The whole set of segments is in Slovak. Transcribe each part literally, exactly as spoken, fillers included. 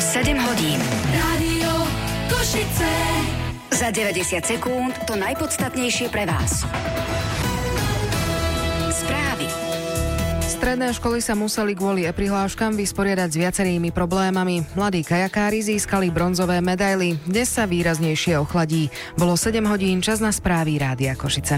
sedem hodín. Rádio Košice. Za deväťdesiat sekúnd to najpodstatnejšie pre vás. Správy. Stredné školy sa museli kvôli e-prihláškam vysporiadať s viacerými problémami. Mladí kajakári získali bronzové medaily. Dnes sa výraznejšie ochladí. Bolo sedem hodín, čas na správy Rádia Košice.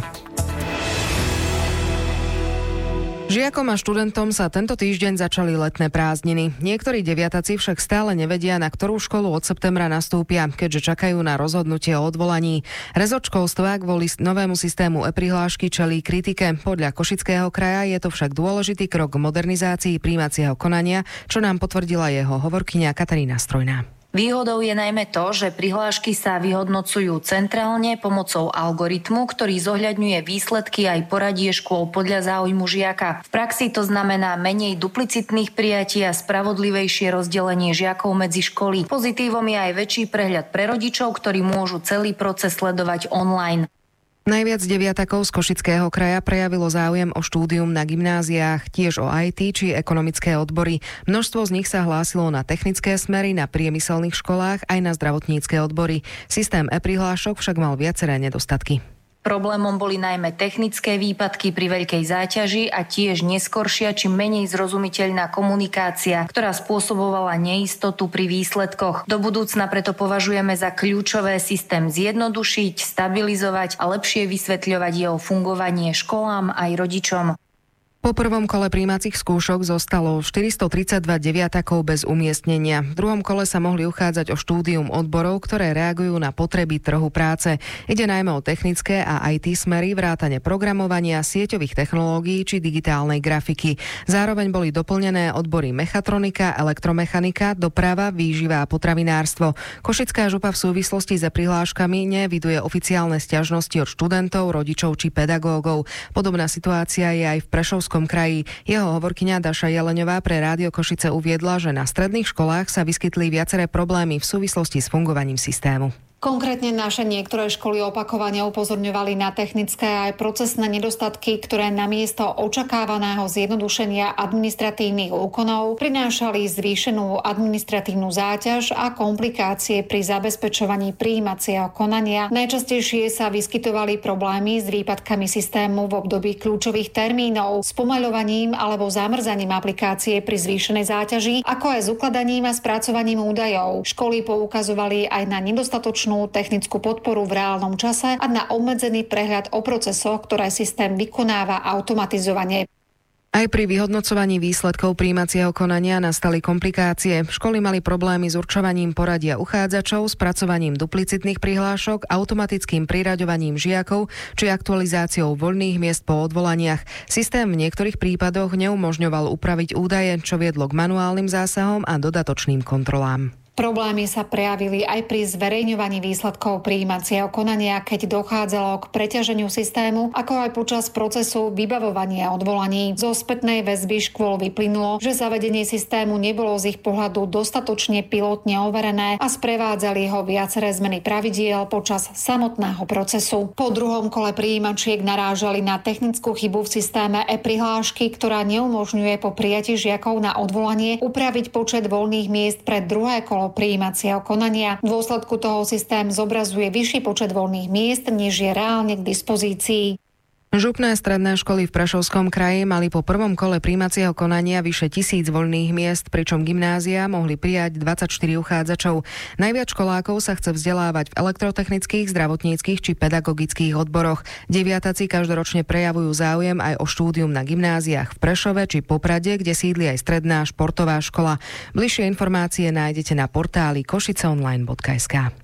Žiakom a študentom sa tento týždeň začali letné prázdniny. Niektorí deviataci však stále nevedia, na ktorú školu od septembra nastúpia, keďže čakajú na rozhodnutie o odvolaní. Rezort školstva kvôli novému systému e-prihlášky čelí kritike. Podľa Košického kraja je to však dôležitý krok k modernizácii prijímacieho konania, čo nám potvrdila jeho hovorkyňa Katarína Strojná. Výhodou je najmä to, že prihlášky sa vyhodnocujú centrálne pomocou algoritmu, ktorý zohľadňuje výsledky aj poradie škôl podľa záujmu žiaka. V praxi to znamená menej duplicitných prijatí a spravodlivejšie rozdelenie žiakov medzi školy. Pozitívom je aj väčší prehľad pre rodičov, ktorí môžu celý proces sledovať online. Najviac deviatakov z Košického kraja prejavilo záujem o štúdium na gymnáziách, tiež o í té či ekonomické odbory. Množstvo z nich sa hlásilo na technické smery, na priemyselných školách aj na zdravotnícke odbory. Systém e-prihlášok však mal viaceré nedostatky. Problémom boli najmä technické výpadky pri veľkej záťaži a tiež neskoršia či menej zrozumiteľná komunikácia, ktorá spôsobovala neistotu pri výsledkoch. Do budúcna preto považujeme za kľúčové systém zjednodušiť, stabilizovať a lepšie vysvetľovať jeho fungovanie školám aj rodičom. Po prvom kole prijímacích skúšok zostalo štyristotridsaťdva deviatakov bez umiestnenia. V druhom kole sa mohli uchádzať o štúdium odborov, ktoré reagujú na potreby trhu práce. Ide najmä o technické a í té smery, vrátane programovania, sieťových technológií či digitálnej grafiky. Zároveň boli doplnené odbory mechatronika, elektromechanika, doprava, výživa a potravinárstvo. Košická župa v súvislosti s prihláškami neeviduje oficiálne sťažnosti od študentov, rodičov či pedagógov. Podobná situácia je aj v Prešovskom kraji. Jeho hovorkyňa Daša Jeleňová pre Rádio Košice uviedla, že na stredných školách sa vyskytli viaceré problémy v súvislosti s fungovaním systému. Konkrétne naše niektoré školy opakovane upozorňovali na technické aj procesné nedostatky, ktoré namiesto očakávaného zjednodušenia administratívnych úkonov prinášali zvýšenú administratívnu záťaž a komplikácie pri zabezpečovaní prijímacieho konania. Najčastejšie sa vyskytovali problémy s výpadkami systému v období kľúčových termínov, spomaľovaním alebo zamrzaním aplikácie pri zvýšenej záťaži, ako aj s ukladaním a spracovaním údajov. Školy poukazovali aj na nedostatočnú technickú podporu v reálnom čase a na obmedzený prehľad o procesoch, ktoré systém vykonáva automatizovane. Aj pri vyhodnocovaní výsledkov prijímacieho konania nastali komplikácie. Školy mali problémy s určovaním poradia uchádzačov, spracovaním duplicitných prihlášok, automatickým priraďovaním žiakov či aktualizáciou voľných miest po odvolaniach. Systém v niektorých prípadoch neumožňoval upraviť údaje, čo viedlo k manuálnym zásahom a dodatočným kontrolám. Problémy sa prejavili aj pri zverejňovaní výsledkov prijímacieho konania, keď dochádzalo k preťaženiu systému, ako aj počas procesu vybavovania odvolaní. Zo spätnej väzby škôl vyplynulo, že zavedenie systému nebolo z ich pohľadu dostatočne pilotne overené a sprevádzali ho viaceré zmeny pravidiel počas samotného procesu. Po druhom kole prijímačiek narážali na technickú chybu v systéme e-prihlášky, ktorá neumožňuje po prijatí žiakov na odvolanie upraviť počet voľných miest pre druhé kolo prijímacieho konania. V dôsledku toho systém zobrazuje vyšší počet voľných miest, než je reálne k dispozícii. Župné stredné školy v Prešovskom kraji mali po prvom kole prijímacieho konania vyše tisíc voľných miest, pričom gymnázia mohli prijať dvadsaťštyri uchádzačov. Najviac školákov sa chce vzdelávať v elektrotechnických, zdravotníckych či pedagogických odboroch. Deviataci každoročne prejavujú záujem aj o štúdium na gymnáziách v Prešove či Poprade, kde sídli aj stredná športová škola. Bližšie informácie nájdete na portáli košiceonline bodka es ká.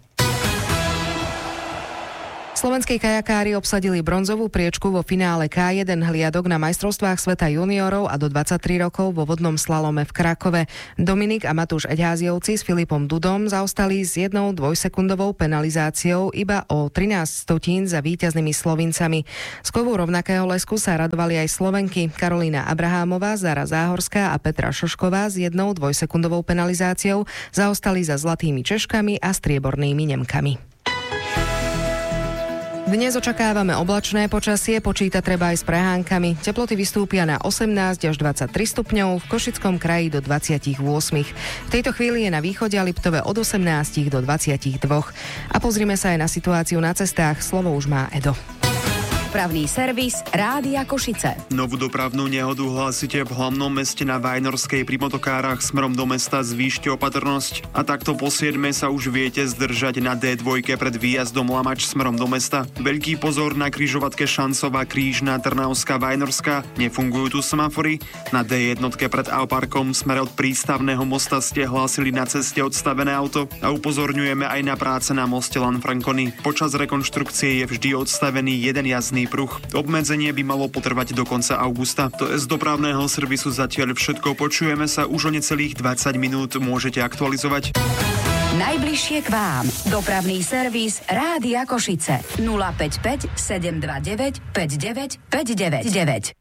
Slovenskí kajakári obsadili bronzovú priečku vo finále ká jeden hliadok na majstrovstvách sveta juniorov a do dvadsaťtri rokov vo vodnom slalome v Krakove. Dominik a Matúš Eďháziovci s Filipom Dudom zaostali s jednou dvojsekundovou penalizáciou iba o trinásť stotín za víťaznými Slovincami. Z kovu rovnakého lesku sa radovali aj Slovenky Karolína Abrahámová, Zara Záhorská a Petra Šošková s jednou dvojsekundovou penalizáciou zaostali za zlatými Češkami a striebornými Nemkami. Dnes očakávame oblačné počasie, počíta treba aj s prehánkami. Teploty vystúpia na osemnásť až dvadsaťtri stupňov, v Košickom kraji do dvadsaťosem. V tejto chvíli je na východe a Liptove od osemnásť do dvadsaťdva. A pozrime sa aj na situáciu na cestách. Slovo už má Edo. Dopravný servis Rádia Košice. Novú dopravnú nehodu hlásite v hlavnom meste na Vajnorskej pri motokárach smerom do mesta, zvýšte opatrnosť. A takto po siedmej sa už viete zdržať na dé dva pred výjazdom Lamač smerom do mesta. Veľký pozor na križovatke Šancová Krížna Trnavská Vajnorská. Nefungujú tu semafory. Na dé jedna pred Auparkom smere od prístavného mosta ste hlásili na ceste odstavené auto a upozorňujeme aj na práce na moste Lanfranconi. Počas rekonštrukcie je vždy odstavený jeden jazdný pruh. Obmedzenie by malo potrvať do konca augusta. To je z dopravného servisu zatiaľ všetko. Počujeme sa už o necelých dvadsať minút. Môžete aktualizovať. Najbližšie k vám. Dopravný servis Rádia Košice. nula päť päť sedem dva deväť päť deväť päť deväť deväť.